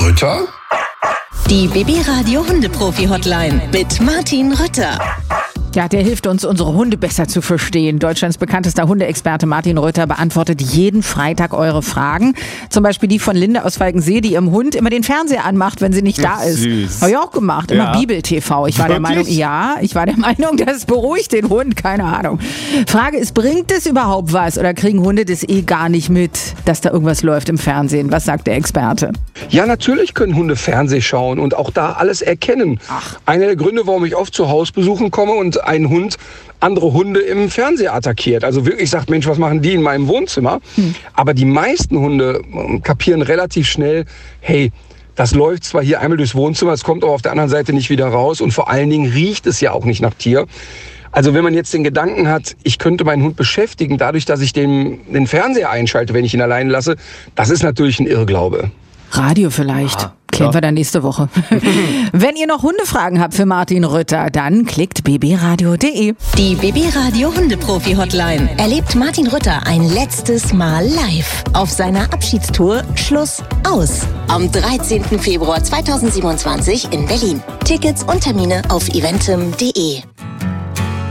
Rütter? Die BB-Radio Hundeprofi-Hotline mit Martin Rütter. Ja, der hilft uns, unsere Hunde besser zu verstehen. Deutschlands bekanntester Hundeexperte Martin Rütter beantwortet jeden Freitag eure Fragen. Zum Beispiel die von Linde aus Falkensee, die ihrem Hund immer den Fernseher anmacht, wenn sie nicht da ist. Süß. Habe ich auch gemacht. Immer Bibel-TV. Ich war der Meinung, das beruhigt den Hund. Keine Ahnung. Frage ist, bringt es überhaupt was? Oder kriegen Hunde das gar nicht mit, dass da irgendwas läuft im Fernsehen? Was sagt der Experte? Ja, natürlich können Hunde Fernseh schauen und auch da alles erkennen. Einer der Gründe, warum ich oft zu Hausbesuchen komme und ein Hund andere Hunde im Fernseher attackiert. Also wirklich sagt, Mensch, was machen die in meinem Wohnzimmer? Aber die meisten Hunde kapieren relativ schnell, hey, das läuft zwar hier einmal durchs Wohnzimmer, es kommt aber auf der anderen Seite nicht wieder raus und vor allen Dingen riecht es ja auch nicht nach Tier. Also wenn man jetzt den Gedanken hat, ich könnte meinen Hund beschäftigen, dadurch, dass ich den Fernseher einschalte, wenn ich ihn allein lasse, das ist natürlich ein Irrglaube. Radio vielleicht. Klären wir dann nächste Woche. Wenn ihr noch Hundefragen habt für Martin Rütter, dann klickt bbradio.de. Die BB-Radio Hundeprofi-Hotline erlebt Martin Rütter ein letztes Mal live auf seiner Abschiedstour Schluss aus am 13. Februar 2027 in Berlin. Tickets und Termine auf eventim.de.